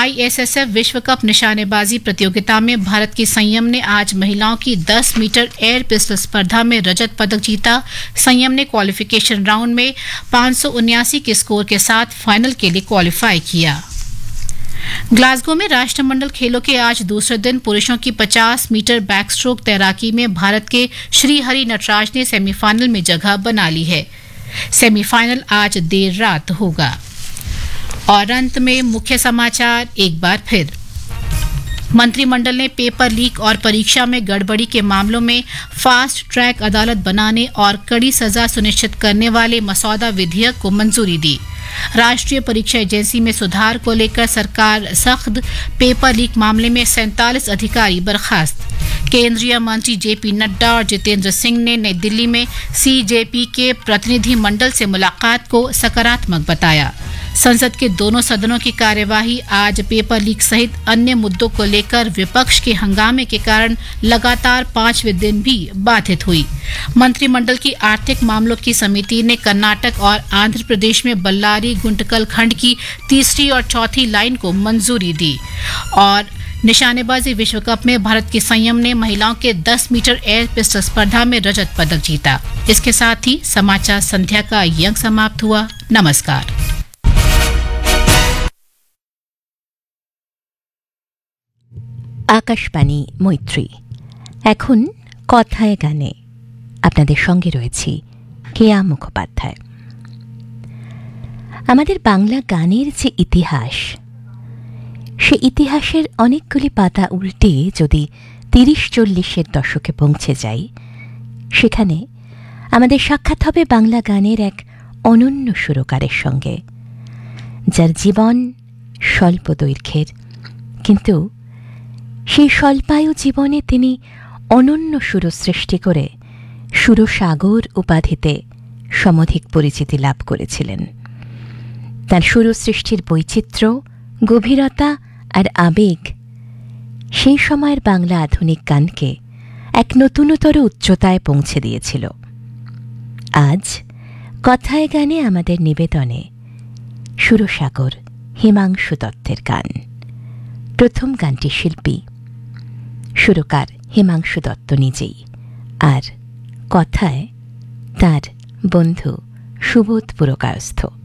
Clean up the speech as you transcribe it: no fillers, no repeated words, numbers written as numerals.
ISSF विश्व cup निशानेबाजी प्रतियोगिता में भारत की संयम ने आज महिलाओं की 10 मीटर एयर पिस्टल स्पर्धा में रजत पदक जीता। संयम ने क्वालिफिकेशन राउंड में 579 के स्कोर के साथ फाइनल के लिए क्वालिफाई किया। ग्लासगो में राष्ट्रमंडल खेलों के आज दूसरे दिन पुरुषों की 50 मीटर बैकस्ट्रोक तैराकी में भारत के श्रीहरि नटराज ने सेमीफाइनल में जगह बना ली है। सेमीफाइनल आज देर रात होगा। और अंत में मुख्य समाचार एक बार फिर। मंत्रिमंडल ने पेपर लीक और परीक्षा में गड़बड़ी के मामलों में फास्ट ट्रैक अदालत बनाने और कड़ी सजा सुनिश्चित करने वाले मसौदा विधेयक को मंजूरी दी। राष्ट्रीय परीक्षा एजेंसी में सुधार को लेकर सरकार सख्त। पेपर लीक मामले में 47 अधिकारी बर्खास्त। केंद्रीय मंत्री जेपी नड्डा और जितेंद्र सिंह ने नई दिल्ली में CJP के प्रतिनिधि मंडल से मुलाकात को सकारात्मक बताया। संसद के दोनों सदनों की कार्यवाही आज पेपर लीक सहित अन्य मुद्दों को लेकर विपक्ष के हंगामे के कारण लगातार 5वें दिन भी बाधित हुई। मंत्रिमंडल की आर्थिक मामलों की समिति ने कर्नाटक और आंध्र प्रदेश में बल्लारी गुंटकल खंड की तीसरी और चौथी लाइन को मंजूरी दी। और निशानेबाजी विश्व कप में भारत की संयम ने महिलाओं के 10 मीटर एयर पिस्टल स्पर्धा में रजत पदक जीता। इसके साथ ही समाचार संध्या का ये अंक समाप्त हुआ। नमस्कार। আকাশবাণী মৈত্রী। এখন কথায় গানে আপনাদের সঙ্গে রয়েছি কেয়া মুখোপাধ্যায়। আমাদের বাংলা গানের যে ইতিহাস, সে ইতিহাসের অনেকগুলি পাতা উল্টে যদি 30-40-এর দশকে পৌঁছে যাই, সেখানে আমাদের সাক্ষাৎ হবে বাংলা গানের এক অনন্য সুরকারের সঙ্গে, যার জীবন স্বল্প দৈর্ঘ্যের, কিন্তু সেই স্বল্পায়ু জীবনে তিনি অনন্য সুর সৃষ্টি করে সুরসাগর উপাধিতে সমধিক পরিচিতি লাভ করেছিলেন। তার সুর সৃষ্টির বৈচিত্র্য, গভীরতা আর আবেগ সেই সময়ের বাংলা আধুনিক গানকে এক নতুনতর উচ্চতায় পৌঁছে দিয়েছিল। আজ কথায় গানে আমাদের নিবেদনে সুরসাগর হিমাংশু দত্তের গান। প্রথম গানটি শিল্পী সুরকার হিমাংশু দত্ত নিজেই, আর কথায় তার বন্ধু সুবোধ পুরকায়স্থ।